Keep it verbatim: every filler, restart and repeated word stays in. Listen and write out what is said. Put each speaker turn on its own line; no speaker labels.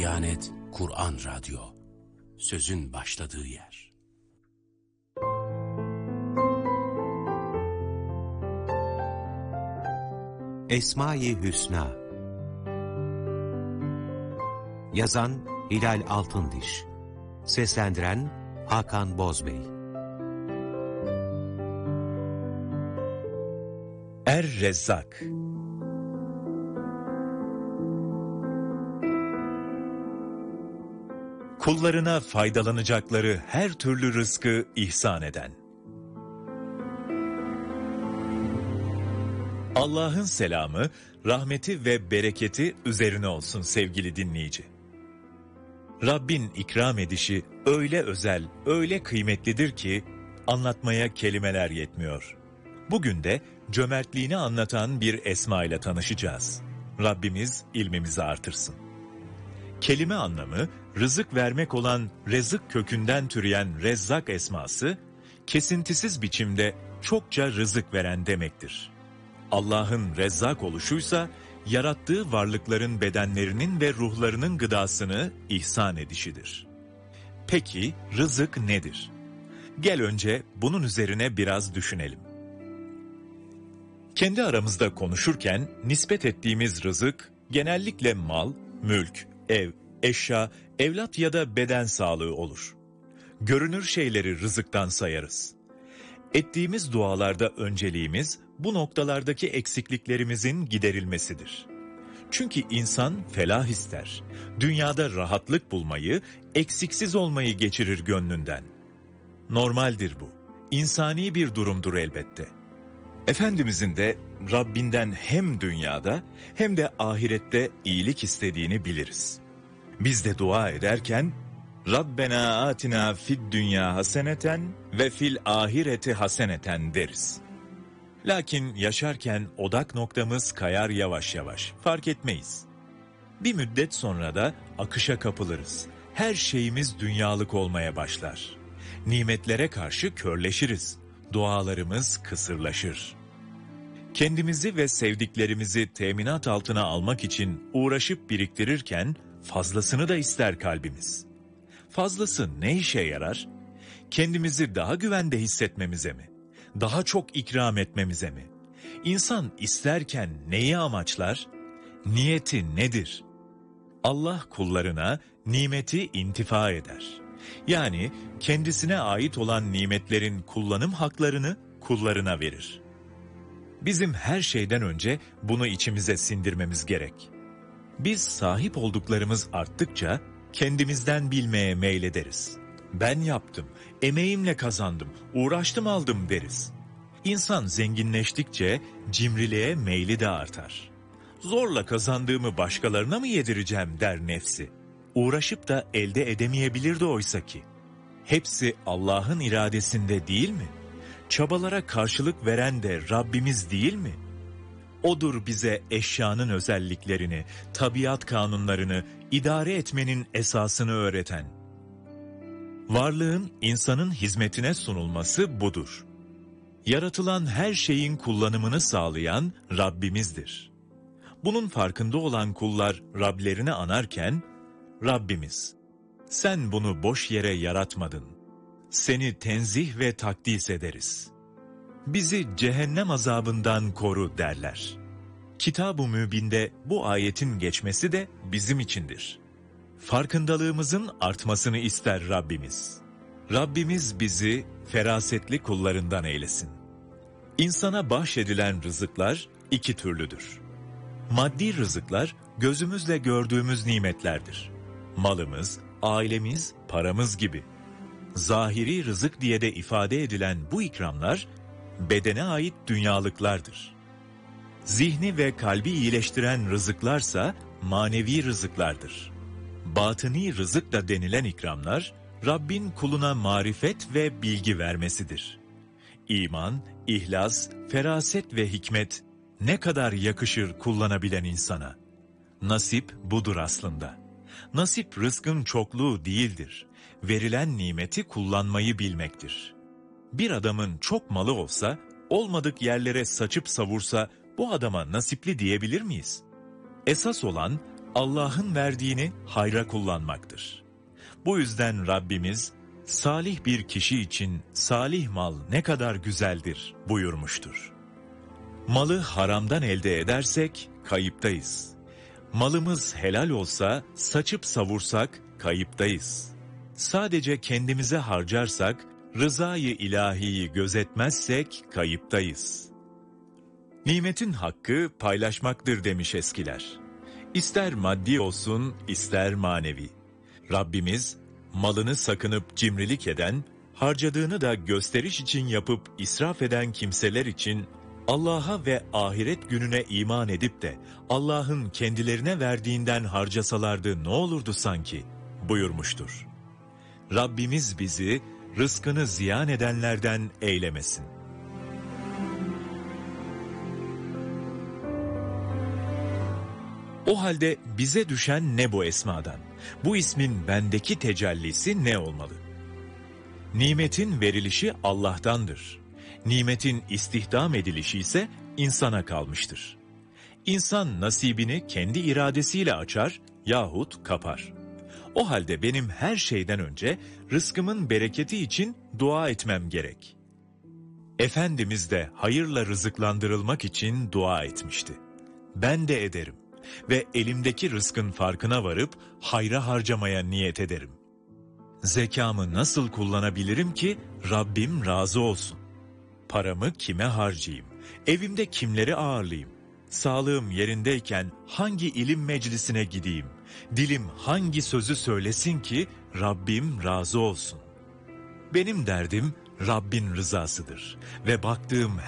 Diyanet Kur'an Radyo, sözün başladığı yer. Esma-i Hüsna. Yazan Hilal Altındiş, seslendiren Hakan Bozbey.
Er-Rezzak. Kullarına faydalanacakları her türlü rızkı ihsan eden. Allah'ın selamı, rahmeti ve bereketi üzerine olsun sevgili dinleyici. Rabbin ikram edişi öyle özel, öyle kıymetlidir ki anlatmaya kelimeler yetmiyor. Bugün de cömertliğini anlatan bir esma ile tanışacağız. Rabbimiz ilmimizi artırsın. Kelime anlamı, rızık vermek olan rezık kökünden türeyen Rezzak esması, kesintisiz biçimde çokça rızık veren demektir. Allah'ın Rezzak oluşuysa, yarattığı varlıkların bedenlerinin ve ruhlarının gıdasını ihsan edişidir. Peki rızık nedir? Gel önce bunun üzerine biraz düşünelim. Kendi aramızda konuşurken nispet ettiğimiz rızık genellikle mal, mülk, ev, eşya, evlat ya da beden sağlığı olur. Görünür şeyleri rızıktan sayarız. Ettiğimiz dualarda önceliğimiz bu noktalardaki eksikliklerimizin giderilmesidir. Çünkü insan felah ister, dünyada rahatlık bulmayı, eksiksiz olmayı geçirir gönlünden. Normaldir bu, insani bir durumdur elbette. Efendimizin de Rabbinden hem dünyada hem de ahirette iyilik istediğini biliriz. Biz de dua ederken Rabbena atina fid dünya haseneten ve fil ahireti haseneten deriz. Lakin yaşarken odak noktamız kayar yavaş yavaş, fark etmeyiz. Bir müddet sonra da akışa kapılırız. Her şeyimiz dünyalık olmaya başlar. Nimetlere karşı körleşiriz. Dualarımız kısırlaşır. Kendimizi ve sevdiklerimizi teminat altına almak için uğraşıp biriktirirken fazlasını da ister kalbimiz. Fazlası ne işe yarar? Kendimizi daha güvende hissetmemize mi? Daha çok ikram etmemize mi? İnsan isterken neyi amaçlar? Niyeti nedir? Allah kullarına nimeti intifa eder. Yani kendisine ait olan nimetlerin kullanım haklarını kullarına verir. Bizim her şeyden önce bunu içimize sindirmemiz gerek. Biz sahip olduklarımız arttıkça kendimizden bilmeye meylederiz. Ben yaptım, emeğimle kazandım, uğraştım aldım deriz. İnsan zenginleştikçe cimriliğe meyli de artar. Zorla kazandığımı başkalarına mı yedireceğim der nefsi. Uğraşıp da elde edemeyebilirdi oysa ki. Hepsi Allah'ın iradesinde değil mi? Çabalara karşılık veren de Rabbimiz değil mi? O'dur bize eşyanın özelliklerini, tabiat kanunlarını, idare etmenin esasını öğreten. Varlığın insanın hizmetine sunulması budur. Yaratılan her şeyin kullanımını sağlayan Rabbimizdir. Bunun farkında olan kullar Rablerini anarken, Rabbimiz, sen bunu boş yere yaratmadın. Seni tenzih ve takdis ederiz. Bizi cehennem azabından koru derler. Kitab-ı Mübin'de bu ayetin geçmesi de bizim içindir. Farkındalığımızın artmasını ister Rabbimiz. Rabbimiz bizi ferasetli kullarından eylesin. İnsana bahşedilen rızıklar iki türlüdür. Maddi rızıklar gözümüzle gördüğümüz nimetlerdir. Malımız, ailemiz, paramız gibi. Zahiri rızık diye de ifade edilen bu ikramlar, bedene ait dünyalıklardır. Zihni ve kalbi iyileştiren rızıklarsa manevi rızıklardır. Batıni rızık da denilen ikramlar, Rabbin kuluna marifet ve bilgi vermesidir. İman, ihlas, feraset ve hikmet ne kadar yakışır kullanabilen insana. Nasip budur aslında. Nasip rızkın çokluğu değildir. Verilen nimeti kullanmayı bilmektir. Bir adamın çok malı olsa, olmadık yerlere saçıp savursa bu adama nasipli diyebilir miyiz? Esas olan Allah'ın verdiğini hayra kullanmaktır. Bu yüzden Rabbimiz, salih bir kişi için salih mal ne kadar güzeldir buyurmuştur. Malı haramdan elde edersek kayıptayız. Malımız helal olsa, saçıp savursak kayıptayız. Sadece kendimize harcarsak, rızayı ilahiyi gözetmezsek kayıptayız. Nimetin hakkı paylaşmaktır demiş eskiler. İster maddi olsun, ister manevi. Rabbimiz, malını sakınıp cimrilik eden, harcadığını da gösteriş için yapıp israf eden kimseler için, Allah'a ve ahiret gününe iman edip de Allah'ın kendilerine verdiğinden harcasalardı ne olurdu sanki buyurmuştur. Rabbimiz bizi rızkını ziyan edenlerden eylemesin. O halde bize düşen ne bu esmadan? Bu ismin bendeki tecellisi ne olmalı? Nimetin verilişi Allah'tandır. Nimetin istihdam edilişi ise insana kalmıştır. İnsan nasibini kendi iradesiyle açar yahut kapar. O halde benim her şeyden önce rızkımın bereketi için dua etmem gerek. Efendimiz de hayırla rızıklandırılmak için dua etmişti. Ben de ederim ve elimdeki rızkın farkına varıp hayra harcamaya niyet ederim. Zekamı nasıl kullanabilirim ki Rabbim razı olsun? Paramı kime harcayayım? Evimde kimleri ağırlayayım? Sağlığım yerindeyken hangi ilim meclisine gideyim? Dilim hangi sözü söylesin ki Rabbim razı olsun? Benim derdim Rabbin rızasıdır ve baktığım